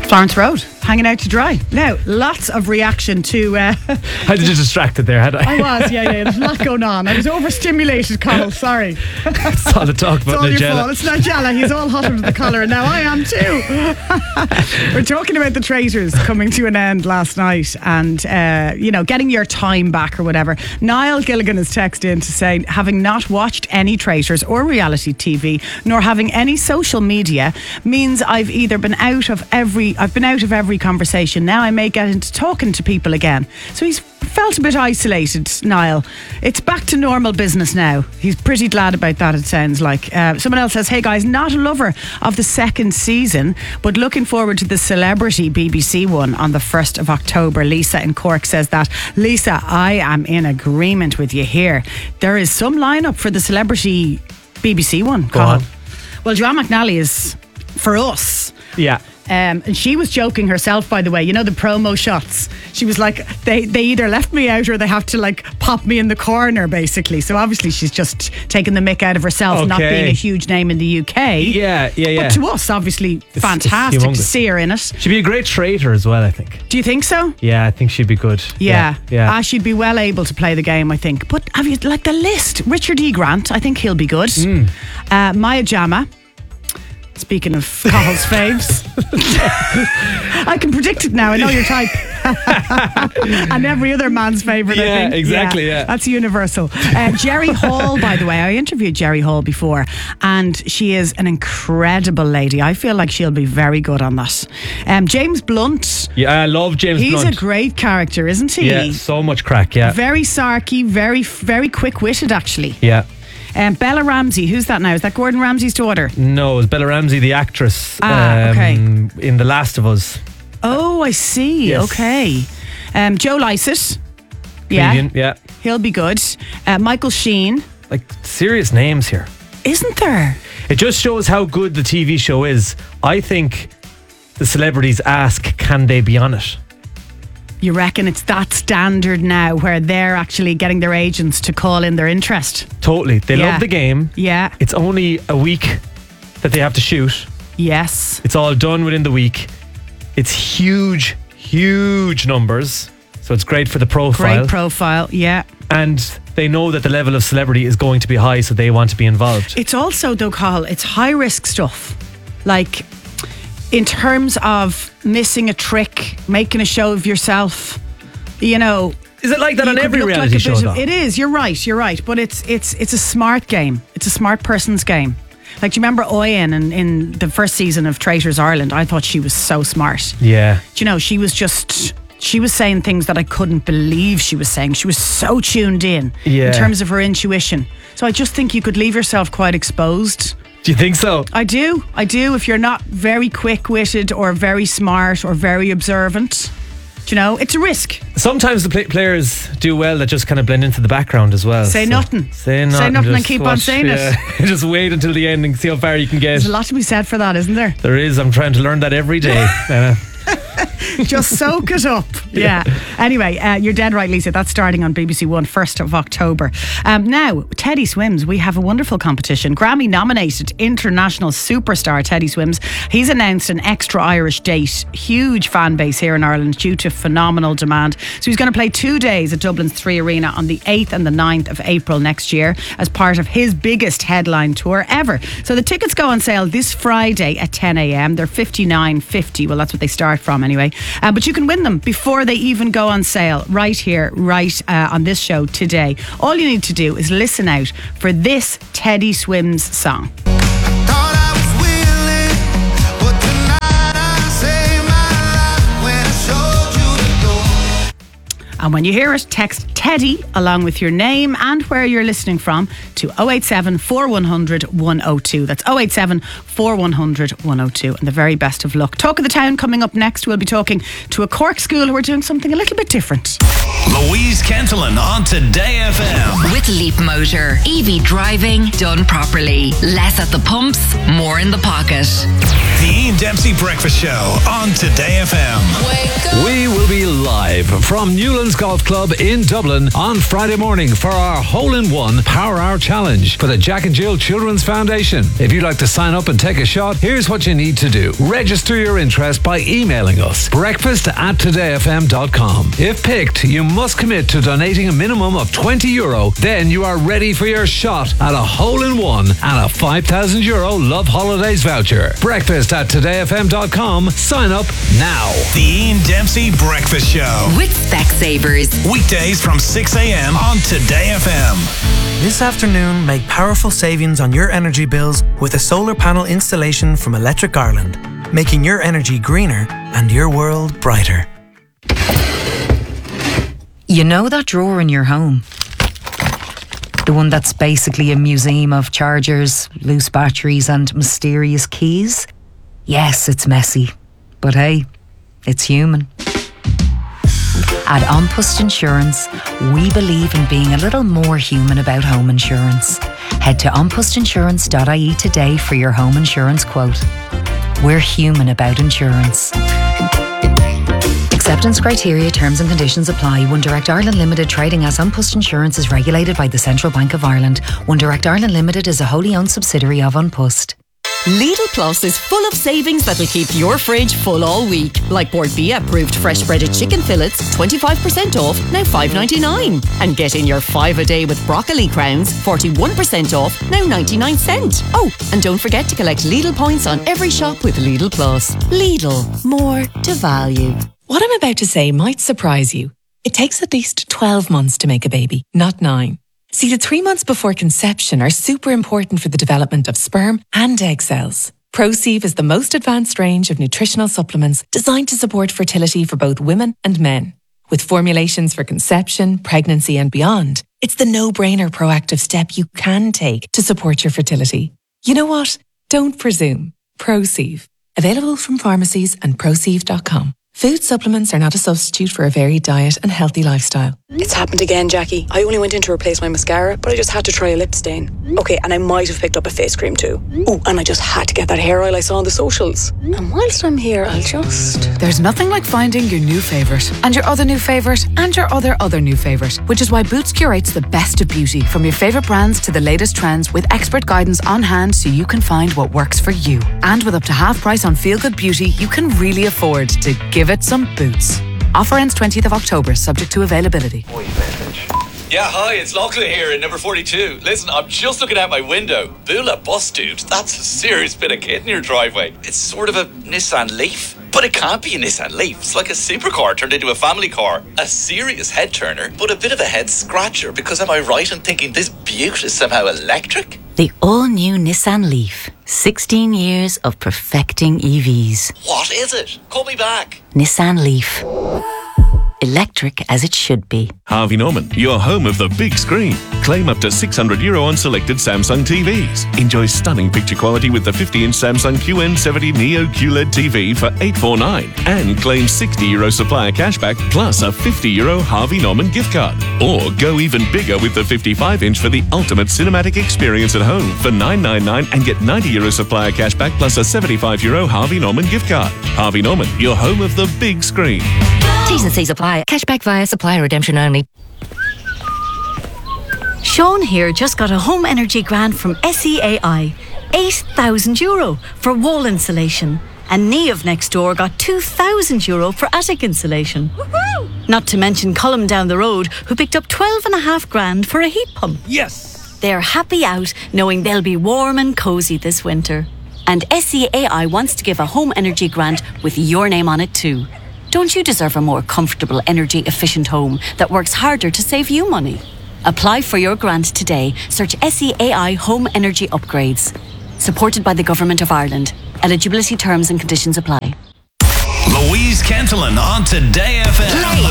Florence Road, hanging out to dry. Now, lots of reaction to... How did you distracted there, had I? I was, yeah. There's a lot going on. I was overstimulated, Connell, sorry. It's all the talk about It's all your Nigella. fault. It's Nigella. He's all hot under the collar, and now I am too. We're talking about The Traitors coming to an end last night and, getting your time back or whatever. Niall Gilligan has texted in to say, having not watched any Traitors or reality TV, nor having any social media, means I've either been out of every conversation. Now I may get into talking to people again. So he's felt a bit isolated, Niall. It's back to normal business now. He's pretty glad about that, it sounds like. Someone else says, hey guys, not a lover of the second season, but looking forward to the Celebrity BBC one on the 1st of October. Lisa in Cork says that. Lisa, I am in agreement with you here. There is some lineup for the Celebrity BBC one. Go on. Well, Joanne McNally is for us. Yeah. And she was joking herself, by the way. You know the promo shots? She was like, they either left me out or they have to like pop me in the corner, basically. So obviously she's just taking the mick out of herself, not being a huge name in the UK. Yeah. But to us, obviously, It's fantastic to humongous. see her in it. She'd be a great traitor as well, I think. Do you think so? Yeah, I think she'd be good. Yeah. Yeah. She'd be well able to play the game, I think. But have you, like the list? Richard E. Grant, I think he'll be good. Maya Jama. Speaking of Cahill's faves. I can predict it now. I know your type. And every other man's favourite, I think. Exactly, yeah. That's universal. Jerry Hall, by the way. I interviewed Jerry Hall before, and she is an incredible lady. I feel like she'll be very good on that. James Blunt. Yeah, I love James Blunt. He's a great character, isn't he? Yeah, so much crack, yeah. Very sarky, very, very quick-witted, actually. Yeah. Bella Ramsey, who's that now? Is that Gordon Ramsay's daughter? No, it's Bella Ramsey, the actress. Okay. In The Last of Us. Oh, I see. Yes. Okay. Joe Lycett. Comedian, yeah. He'll be good. Michael Sheen. Like, serious names here. Isn't there? It just shows how good the TV show is. I think the celebrities ask, can they be on it? You reckon it's that standard now where they're actually getting their agents to call in their interest? Totally. They love the game. Yeah. It's only a week that they have to shoot. Yes. It's all done within the week. It's huge numbers. So it's great for the profile. Great profile, yeah. And they know that the level of celebrity is going to be high, so they want to be involved. It's also, though, Cathal, it's high risk stuff. Like, in terms of missing a trick, making a show of yourself, you know. Is it like that on every reality show, though? It is, you're right. But it's a smart game. It's a smart person's game. Like, do you remember Oyen in the first season of Traitors Ireland? I thought she was so smart. Yeah. Do you know, she was saying things that I couldn't believe she was saying. She was so tuned in terms of her intuition. So I just think you could leave yourself quite exposed. Do you think so? I do. If you're not very quick-witted or very smart or very observant, do you know, it's a risk. Sometimes the players do well that just kind of blend into the background as well. Say nothing and keep on saying it. Just wait until the end and see how far you can get. There's a lot to be said for that, isn't there? There is. I'm trying to learn that every day. Just soak it up. Yeah. Anyway, you're dead right, Lisa. That's starting on BBC One 1st of October. Now, Teddy Swims, we have a wonderful competition. Grammy-nominated international superstar Teddy Swims. He's announced an extra Irish date. Huge fan base here in Ireland due to phenomenal demand. So he's going to play 2 days at Dublin's 3 Arena on the 8th and the 9th of April next year as part of his biggest headline tour ever. So the tickets go on sale this Friday at 10 a.m. They're $59.50. Well, that's what they start from anyway. But you can win them before they even go on sale right here, on this show today. All you need to do is listen out for this Teddy Swims song. And when you hear it, text Teddy along with your name and where you're listening from to 087 4100 102. That's 087 4100 102. And the very best of luck. Talk of the Town coming up next. We'll be talking to a Cork school who are doing something a little bit different. Louise Kentelin on Today FM. With Leap Motor. EV driving done properly. Less at the pumps, more in the pocket. The Ian Dempsey Breakfast Show on Today FM. We will be live from Newlands Golf Club in Dublin on Friday morning for our hole-in-one Power Hour Challenge for the Jack and Jill Children's Foundation. If you'd like to sign up and take a shot, here's what you need to do. Register your interest by emailing us, breakfast@todayfm.com. If picked, you must commit to donating a minimum of €20. Then you are ready for your shot at a hole-in-one and a €5,000 Love Holidays voucher. Breakfast@todayfm.com. Sign up now. The Ian Dempsey Breakfast Show. With Specsavers. Weekdays from 6 a.m. on Today FM. This afternoon, make powerful savings on your energy bills with a solar panel installation from Electric Ireland, making your energy greener and your world brighter. You know that drawer in your home? The one that's basically a museum of chargers, loose batteries and mysterious keys? Yes, it's messy. But hey, it's human. At An Post Insurance, we believe in being a little more human about home insurance. Head to anpostinsurance.ie today for your home insurance quote. We're human about insurance. Acceptance criteria, terms and conditions apply. One Direct Ireland Limited, trading as An Post Insurance, is regulated by the Central Bank of Ireland. One Direct Ireland Limited is a wholly owned subsidiary of An Post. Lidl Plus is full of savings that'll keep your fridge full all week. Like Bord Bia approved fresh breaded chicken fillets, 25% off, now $5.99. And get in your 5 a day with broccoli crowns, 41% off, now 99 cents. Oh, and don't forget to collect Lidl points on every shop with Lidl Plus. Lidl, more to value. What I'm about to say might surprise you. It takes at least 12 months to make a baby, not 9. See, the 3 months before conception are super important for the development of sperm and egg cells. ProSieve is the most advanced range of nutritional supplements designed to support fertility for both women and men. With formulations for conception, pregnancy and beyond, it's the no-brainer proactive step you can take to support your fertility. You know what? Don't presume. ProSieve. Available from pharmacies and ProSieve.com. Food supplements are not a substitute for a varied diet and healthy lifestyle. It's happened again, Jackie. I only went in to replace my mascara, but I just had to try a lip stain. Okay, and I might have picked up a face cream too. Oh, and I just had to get that hair oil I saw on the socials. And whilst I'm here, I'll just... There's nothing like finding your new favourite, and your other new favourite, and your other new favourite, which is why Boots curates the best of beauty, from your favourite brands to the latest trends, with expert guidance on hand so you can find what works for you. And with up to half price on feel-good beauty, you can really afford to give it some Boots. Offer ends 20th of October, subject to availability. Yeah, hi, it's Lachlan here in number 42. Listen, I'm just looking out my window. Bula bus, dude. That's a serious bit of kit in your driveway. It's sort of a Nissan Leaf. But it can't be a Nissan Leaf. It's like a supercar turned into a family car. A serious head turner, but a bit of a head scratcher, because am I right in thinking this beaut is somehow electric? The all-new Nissan Leaf. 16 years of perfecting EVs. What is it? Call me back. Nissan Leaf. Electric as it should be. Harvey Norman, your home of the big screen. Claim up to €600 on selected Samsung TVs. Enjoy stunning picture quality with the 50-inch Samsung QN70 Neo QLED TV for $849. And claim €60 supplier cashback plus a €50 Harvey Norman gift card. Or go even bigger with the 55-inch for the ultimate cinematic experience at home for $999 and get €90 supplier cashback plus a €75 Harvey Norman gift card. Harvey Norman, your home of the big screen. T's and C's apply. Cashback via supplier redemption only. Sean here just got a home energy grant from SEAI. €8,000 for wall insulation. And Niamh next door got €2,000 for attic insulation. Woohoo! Not to mention Colm down the road, who picked up $12,500 for a heat pump. Yes! They're happy out knowing they'll be warm and cosy this winter. And SEAI wants to give a home energy grant with your name on it too. Don't you deserve a more comfortable, energy-efficient home that works harder to save you money? Apply for your grant today. Search SEAI Home Energy Upgrades. Supported by the Government of Ireland. Eligibility terms and conditions apply. Louise Cantillon on Today FM.